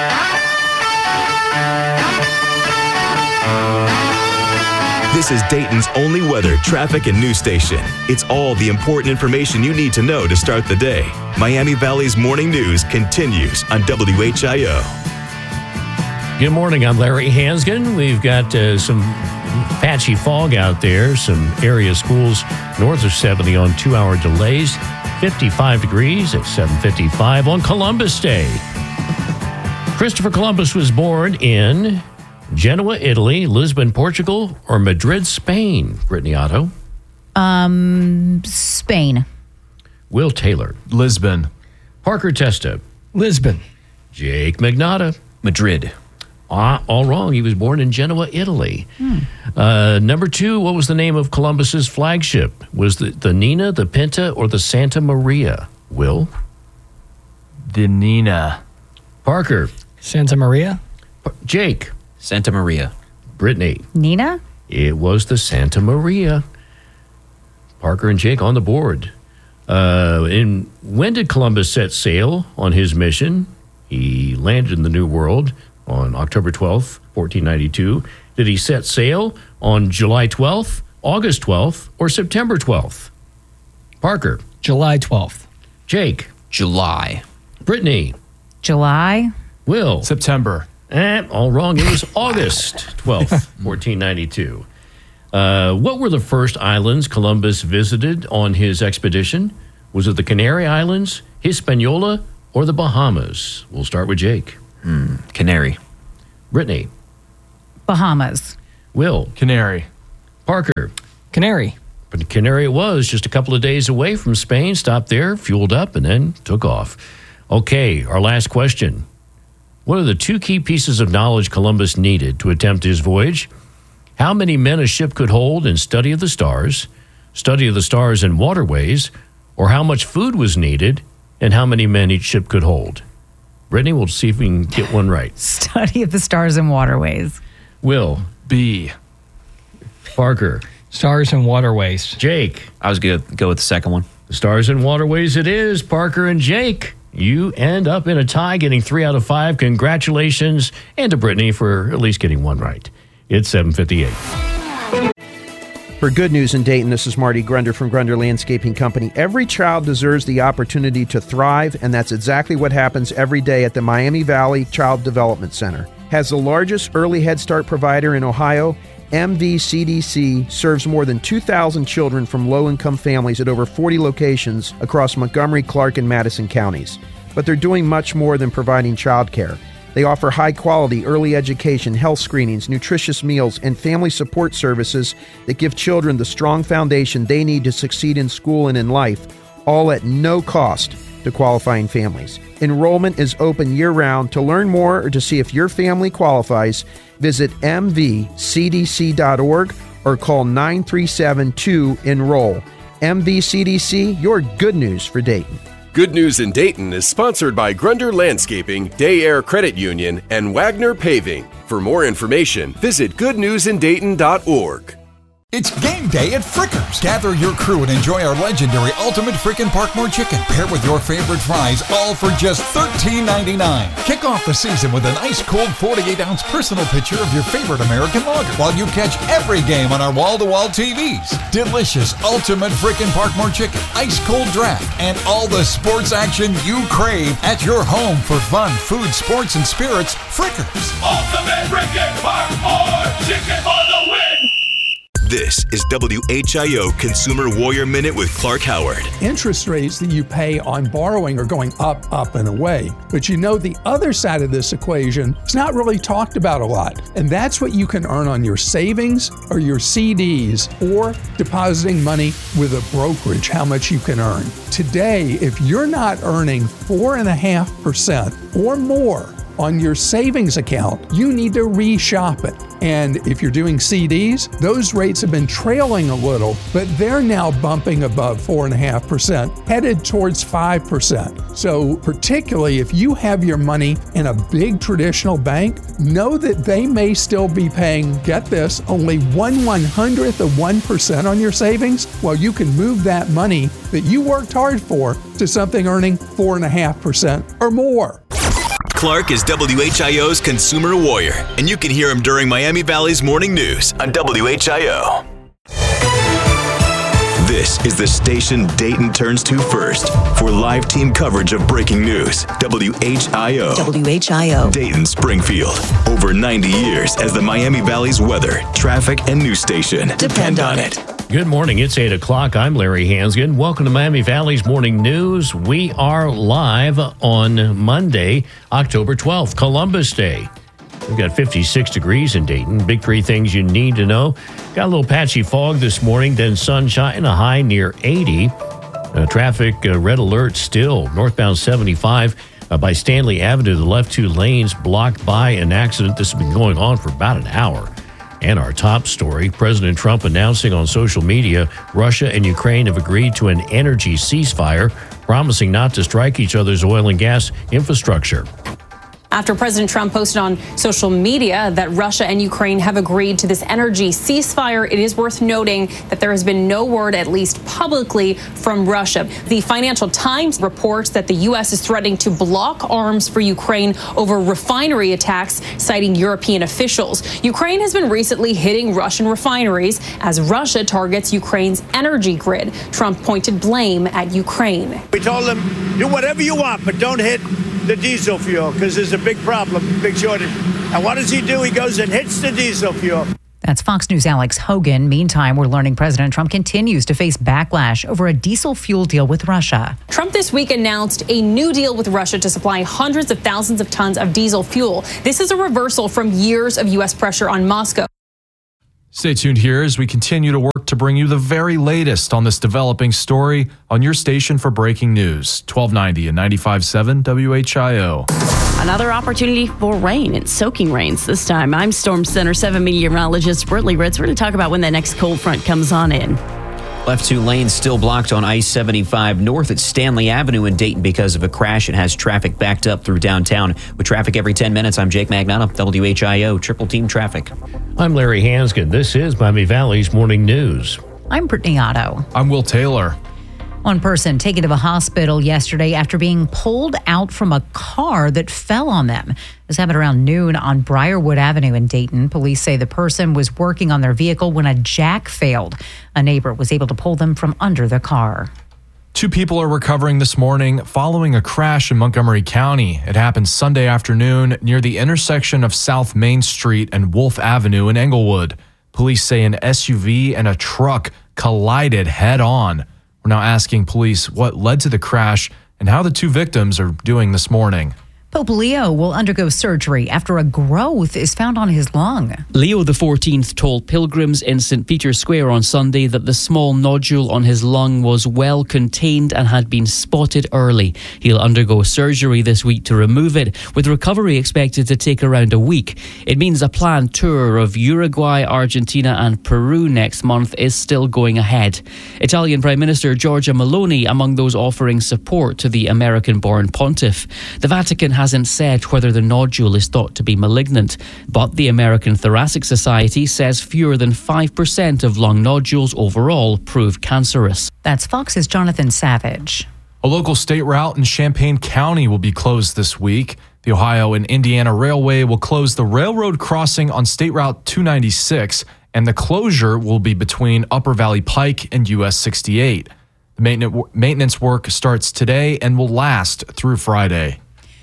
This is Dayton's only weather, traffic, and news station. It's all the important information you need to know to start the day. Miami Valley's morning news continues on W H I O. Good morning. I'm Larry Hanskin. We've got uh, some patchy fog out there. Some area schools north of seventy on two-hour delays. fifty-five degrees at seven fifty-five on Columbus Day. Christopher Columbus was born in Genoa, Italy, Lisbon, Portugal, or Madrid, Spain. Brittany Otto. Um, Spain. Will Taylor. Lisbon. Parker Testa. Lisbon. Jake Magnata. Madrid. Ah, all wrong. He was born in Genoa, Italy. Hmm. Uh, number two, what was the name of Columbus's flagship? Was the, the Nina, the Pinta, or the Santa Maria? Will? The Nina. Parker. Santa Maria. Jake. Santa Maria. Brittany. Nina? It was the Santa Maria. Parker and Jake on the board. Uh, in, when did Columbus set sail on his mission? He landed in the New World on October twelfth, fourteen ninety-two. Did he set sail on July twelfth, August twelfth, or September twelfth? Parker. July twelfth. Jake. July. Brittany. July. Will. September. Eh, all wrong. It was August twelfth, fourteen ninety-two. Uh, what were the first islands Columbus visited on his expedition? Was it the Canary Islands, Hispaniola, or the Bahamas? We'll start with Jake. Hmm. Canary. Brittany. Bahamas. Will. Canary. Parker. Canary. But Canary it was, just a couple of days away from Spain, stopped there, fueled up, and then took off. Okay, our last question. What are the two key pieces of knowledge Columbus needed to attempt his voyage? How many men a ship could hold in study of the stars, study of the stars and waterways, or how much food was needed, and how many men each ship could hold? Brittany, we'll see if we can get one right. Study of the stars and waterways. Will. B. Parker. Stars and waterways. Jake. I was going to go with the second one. The stars and waterways it is. Parker and Jake. You end up in a tie, getting three out of five. Congratulations. And to Brittany for at least getting one right. It's seven fifty-eight. For Good News in Dayton, this is Marty Grunder from Grunder Landscaping Company. Every child deserves the opportunity to thrive, and that's exactly what happens every day at the Miami Valley Child Development Center. As the largest early Head Start provider in Ohio, M V C D C serves more than two thousand children from low-income families at over forty locations across Montgomery, Clark, and Madison counties. But they're doing much more than providing childcare. They offer high-quality early education, health screenings, nutritious meals, and family support services that give children the strong foundation they need to succeed in school and in life, all at no cost to qualifying families. Enrollment is open year-round. To learn more or to see if your family qualifies, visit m v c d c dot org or call nine three seven two enroll. M V C D C, your good news for Dayton. Good News in Dayton is sponsored by Grunder Landscaping, Day Air Credit Union, and Wagner Paving. For more information, visit good news in dayton dot org. It's game day at Frickers. Gather your crew and enjoy our legendary Ultimate Frickin' Parkmore Chicken, paired with your favorite fries, all for just thirteen ninety-nine. Kick off the season with an ice-cold forty-eight ounce personal picture of your favorite American lager, while you catch every game on our wall-to-wall T Vs. Delicious Ultimate Frickin' Parkmore Chicken, ice-cold draft, and all the sports action you crave at your home for fun, food, sports, and spirits. Frickers. Ultimate Frickin' Parkmore Chicken for the win! This is W H I O Consumer Warrior Minute with Clark Howard. Interest rates that you pay on borrowing are going up, up, and away. But you know the other side of this equation is not really talked about a lot. And that's what you can earn on your savings or your C Ds or depositing money with a brokerage, how much you can earn. Today, if you're not earning four point five percent or more on your savings account, you need to reshop it. And if you're doing C Ds, those rates have been trailing a little, but they're now bumping above four point five percent, headed towards five percent. So particularly if you have your money in a big traditional bank, know that they may still be paying, get this, only one one hundredth of one percent on your savings, while you can move that money that you worked hard for to something earning four point five percent or more. Clark is W H I O's Consumer Warrior, and you can hear him during Miami Valley's morning news on W H I O. This is the station Dayton turns to first for live team coverage of breaking news. W H I O. W H I O. Dayton, Springfield. Over ninety years as the Miami Valley's weather, traffic, and news station. Depend on it. Good morning. It's eight o'clock. I'm Larry Hansgen. Welcome to Miami Valley's Morning News. We are live on Monday, October twelfth, Columbus Day. We've got fifty-six degrees in Dayton. Big three things you need to know. Got a little patchy fog this morning, then sunshine, a high near eighty. Uh, traffic uh, red alert still. Northbound seventy-five uh, by Stanley Avenue. The left two lanes blocked by an accident. This has been going on for about an hour. And our top story, President Trump announcing on social media Russia and Ukraine have agreed to an energy ceasefire, promising not to strike each other's oil and gas infrastructure. After President Trump posted on social media that Russia and Ukraine have agreed to this energy ceasefire, it is worth noting that there has been no word, at least publicly, from Russia. The Financial Times reports that the U S is threatening to block arms for Ukraine over refinery attacks, citing European officials. Ukraine has been recently hitting Russian refineries as Russia targets Ukraine's energy grid. Trump pointed blame at Ukraine. We told them, do whatever you want, but don't hit the diesel fuel, because there's a big problem, big shortage. And what does he do? He goes and hits the diesel fuel. That's Fox News' Alex Hogan. Meantime, we're learning President Trump continues to face backlash over a diesel fuel deal with Russia. Trump this week announced a new deal with Russia to supply hundreds of thousands of tons of diesel fuel. This is a reversal from years of U S pressure on Moscow. Stay tuned here as we continue to work to bring you the very latest on this developing story on your station for breaking news. twelve ninety and ninety-five point seven W H I O. Another opportunity for rain and soaking rains this time. I'm Storm Center seven meteorologist Britley Ritz. We're going to talk about when that next cold front comes on in. Left two lanes still blocked on I seventy-five north at Stanley Avenue in Dayton because of a crash. It has traffic backed up through downtown. With traffic every ten minutes, I'm Jake Magnotta, W H I O, Triple Team Traffic. I'm Larry Hansgen. This is Miami Valley's Morning News. I'm Brittany Otto. I'm Will Taylor. One person taken to the hospital yesterday after being pulled out from a car that fell on them. This happened around noon on Briarwood Avenue in Dayton. Police say the person was working on their vehicle when a jack failed. A neighbor was able to pull them from under the car. Two people are recovering this morning following a crash in Montgomery County. It happened Sunday afternoon near the intersection of South Main Street and Wolf Avenue in Englewood. Police say an S U V and a truck collided head on. We're now asking police what led to the crash and how the two victims are doing this morning. Pope Leo will undergo surgery after a growth is found on his lung. Leo the fourteenth told pilgrims in Saint Peter's Square on Sunday that the small nodule on his lung was well contained and had been spotted early. He'll undergo surgery this week to remove it, with recovery expected to take around a week. It means a planned tour of Uruguay, Argentina and Peru next month is still going ahead. Italian Prime Minister Giorgia Meloni among those offering support to the American-born pontiff. The Vatican has hasn't said whether the nodule is thought to be malignant, but the American Thoracic Society says fewer than five percent of lung nodules overall prove cancerous. That's Fox's Jonathan Savage. A local state route in Champaign County will be closed this week. The Ohio and Indiana Railway will close the railroad crossing on State Route two ninety-six, and the closure will be between Upper Valley Pike and U S sixty-eight. The maintenance work starts today and will last through Friday.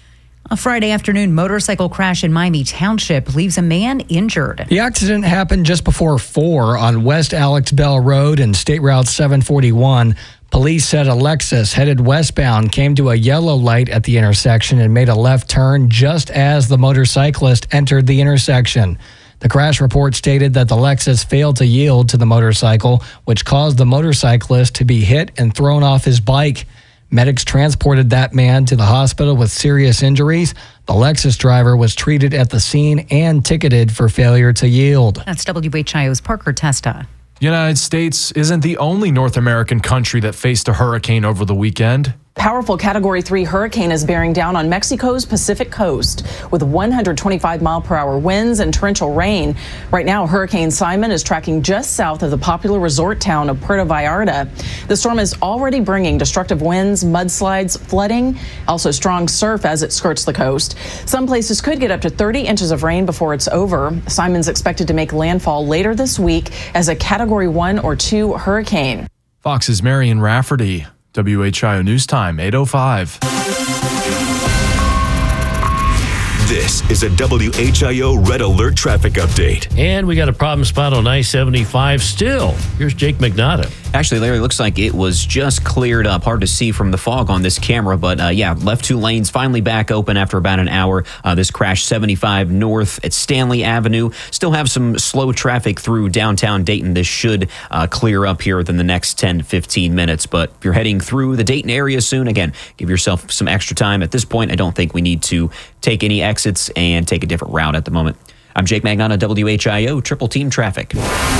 A Friday afternoon motorcycle crash in Miami Township leaves a man injured. The accident happened just before four on West Alex Bell Road and State Route seven forty-one. Police said a Lexus headed westbound came to a yellow light at the intersection and made a left turn just as the motorcyclist entered the intersection. The crash report stated that the Lexus failed to yield to the motorcycle, which caused the motorcyclist to be hit and thrown off his bike. Medics transported that man to the hospital with serious injuries. The Lexus driver was treated at the scene and ticketed for failure to yield. That's W H I O's Parker Testa. The United States isn't the only North American country that faced a hurricane over the weekend. Powerful Category three hurricane is bearing down on Mexico's Pacific coast with one hundred twenty-five mile per hour winds and torrential rain. Right now, Hurricane Simon is tracking just south of the popular resort town of Puerto Vallarta. The storm is already bringing destructive winds, mudslides, flooding, also strong surf as it skirts the coast. Some places could get up to thirty inches of rain before it's over. Simon's expected to make landfall later this week as a Category one or two hurricane. Fox's Marion Rafferty. W H I O News Time, eight oh five. This is a W H I O Red Alert traffic update. And we got a problem spot on I seventy-five still. Here's Jake McNaughton. Actually, Larry, looks like it was just cleared up. Hard to see from the fog on this camera, but uh, yeah, left two lanes finally back open after about an hour. Uh, this crash seventy-five north at Stanley Avenue. Still have some slow traffic through downtown Dayton. This should uh, clear up here within the next ten to fifteen minutes. But if you're heading through the Dayton area soon, again, give yourself some extra time. At this point, I don't think we need to take any exits and take a different route at the moment. I'm Jake McNaughton, W H I O Triple Team Traffic.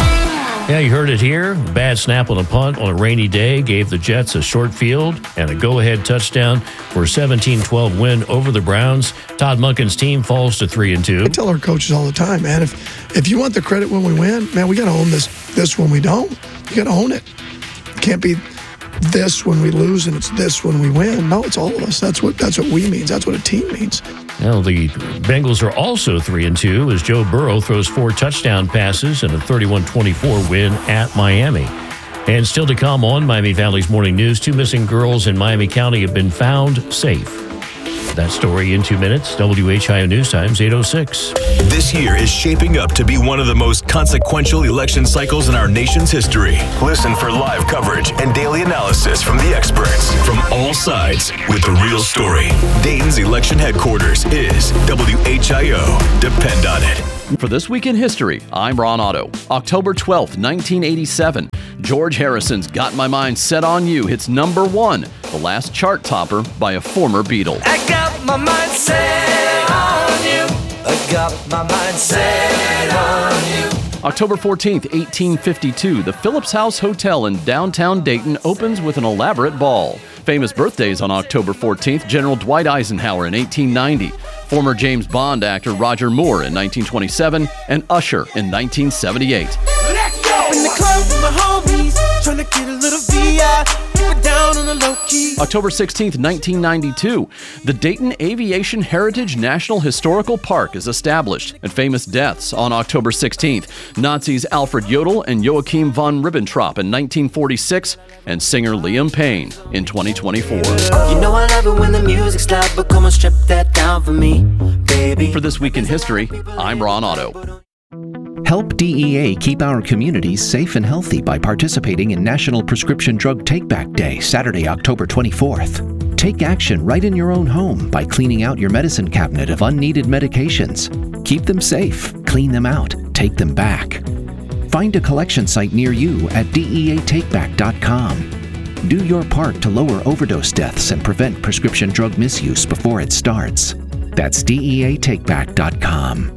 Yeah, you heard it here. Bad snap on a punt on a rainy day gave the Jets a short field and a go-ahead touchdown for a seventeen twelve win over the Browns. Todd Monken's team falls to three and two. I tell our coaches all the time, man, if if you want the credit when we win, man, we got to own this this when we don't. You got to own it. It can't be this when we lose and it's this when we win. No, it's all of us. That's what that's what we means. That's what a team means. Now, the Bengals are also three and two as Joe Burrow throws four touchdown passes in a thirty-one twenty-four win at Miami. And still to come on Miami Valley's Morning News, two missing girls in Miami County have been found safe. That story in two minutes. W H I O News Times, eight oh six. This year is shaping up to be one of the most consequential election cycles in our nation's history. Listen for live coverage and daily analysis from the experts from all sides with the real story. Dayton's election headquarters is W H I O. Depend on it. For This Week in History, I'm Ron Otto. October twelfth, nineteen eighty-seven. George Harrison's Got My Mind Set on You hits number one, the last chart topper by a former Beatle. I got my mind set on you. I got my mind set on you. October fourteenth, eighteen fifty-two, the Phillips House Hotel in downtown Dayton opens with an elaborate ball. Famous birthdays on October fourteenth, General Dwight Eisenhower in eighteen ninety, former James Bond actor Roger Moore in nineteen twenty-seven, and Usher in nineteen seventy-eight. Let's go! In the club with my homies, trying to get a little V I. Down on the low key. October sixteenth, nineteen ninety-two, the Dayton Aviation Heritage National Historical Park is established. And famous deaths on October sixteenth, Nazis Alfred Jodl and Joachim von Ribbentrop in nineteen forty-six, and singer Liam Payne in twenty twenty-four. You know I love it when the music's loud, but come on, strip that down for me, baby. For This Week in History, I'm Ron Otto. Help D E A keep our communities safe and healthy by participating in National Prescription Drug Take-Back Day, Saturday, October twenty-fourth. Take action right in your own home by cleaning out your medicine cabinet of unneeded medications. Keep them safe, clean them out, take them back. Find a collection site near you at D E A take back dot com. Do your part to lower overdose deaths and prevent prescription drug misuse before it starts. That's D E A take back dot com.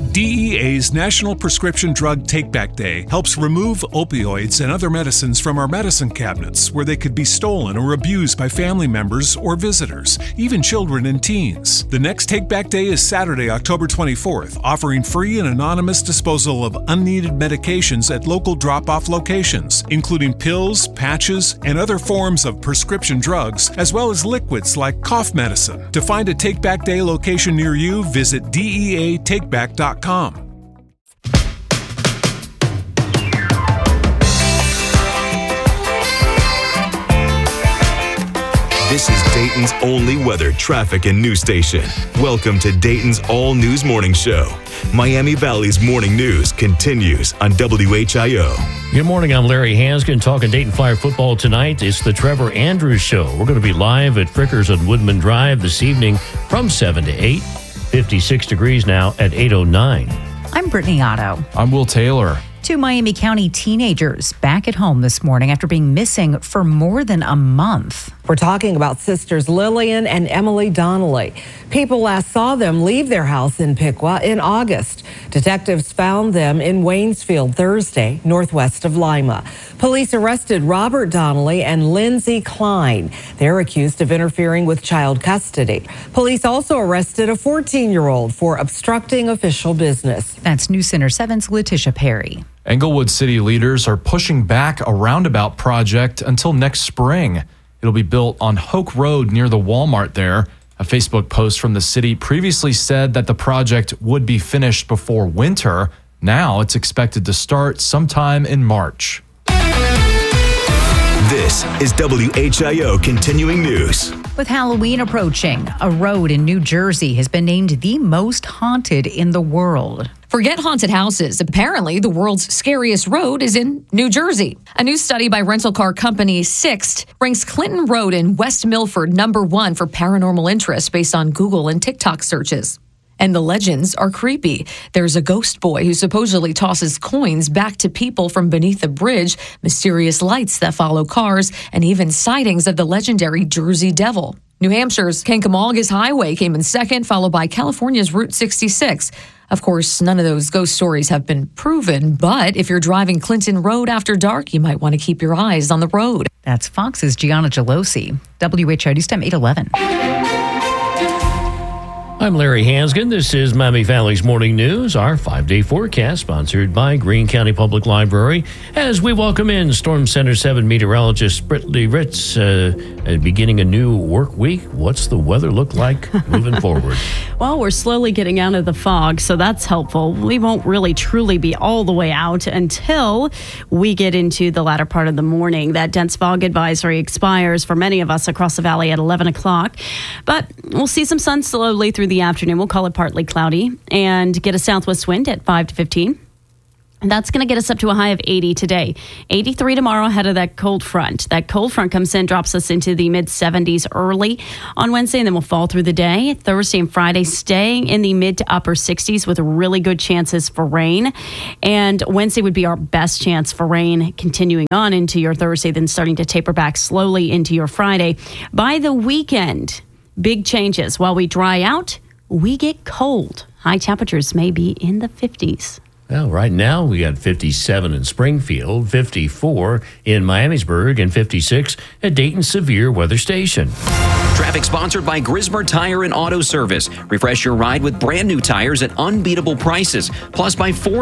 D E A's National Prescription Drug Take-Back Day helps remove opioids and other medicines from our medicine cabinets where they could be stolen or abused by family members or visitors, even children and teens. The next Take-Back Day is Saturday, October twenty-fourth, offering free and anonymous disposal of unneeded medications at local drop-off locations, including pills, patches, and other forms of prescription drugs, as well as liquids like cough medicine. To find a Take-Back Day location near you, visit D E A take back dot com. This is Dayton's only weather, traffic, and news station. Welcome to Dayton's All News Morning Show. Miami Valley's morning news continues on W H I O. Good morning, I'm Larry Hanskin talking Dayton Fire football tonight. It's the Trevor Andrews Show. We're going to be live at Frickers on Woodman Drive this evening from seven to eight. fifty-six degrees now at eight oh nine. I'm Brittany Otto. I'm Will Taylor. Two Miami County teenagers back at home this morning after being missing for more than a month. We're talking about sisters Lillian and Emily Donnelly. People last saw them leave their house in Piqua in August. Detectives found them in Waynesfield Thursday, northwest of Lima. Police arrested Robert Donnelly and Lindsay Klein. They're accused of interfering with child custody. Police also arrested a fourteen-year-old for obstructing official business. That's News Center seven's Letitia Perry. Englewood city leaders are pushing back a roundabout project until next spring. It'll be built on Hoke Road near the Walmart there. A Facebook post from the city previously said that the project would be finished before winter. Now it's expected to start sometime in March. This is W H I O Continuing News. With Halloween approaching, a road in New Jersey has been named the most haunted in the world. Forget haunted houses. Apparently, the world's scariest road is in New Jersey. A new study by rental car company Sixt ranks Clinton Road in West Milford number one for paranormal interest based on Google and TikTok searches. And the legends are creepy. There's a ghost boy who supposedly tosses coins back to people from beneath a bridge, mysterious lights that follow cars, and even sightings of the legendary Jersey Devil. New Hampshire's Kancamaugis Highway came in second, followed by California's Route sixty-six. Of course, none of those ghost stories have been proven, but if you're driving Clinton Road after dark, you might want to keep your eyes on the road. That's Fox's Gianna Gelosi. W H I O News Time eight eleven. I'm Larry Hansgen. This is Miami Valley's Morning News, our five-day forecast sponsored by Greene County Public Library. As we welcome in Storm Center seven meteorologist Brittany Ritz, uh, beginning a new work week. What's the weather look like moving forward? Well, we're slowly getting out of the fog, so that's helpful. We won't really truly be all the way out until we get into the latter part of the morning. That dense fog advisory expires for many of us across the valley at eleven o'clock, but we'll see some sun slowly through the afternoon. We'll call it partly cloudy and get a southwest wind at five to fifteen. And that's going to get us up to a high of eighty today. eighty-three tomorrow ahead of that cold front. That cold front comes in, drops us into the mid seventies early on Wednesday, and then we'll fall through the day. Thursday and Friday staying in the mid to upper sixties with really good chances for rain. And Wednesday would be our best chance for rain, continuing on into your Thursday, then starting to taper back slowly into your Friday. By the weekend, big changes. While we dry out, we get cold. High temperatures may be in the fifties. Well, right now we got fifty-seven in Springfield, fifty-four in Miamisburg, and fifty-six at Dayton Severe Weather Station. Traffic sponsored by Grismer Tire and Auto Service. Refresh your ride with brand new tires at unbeatable prices. Plus, by four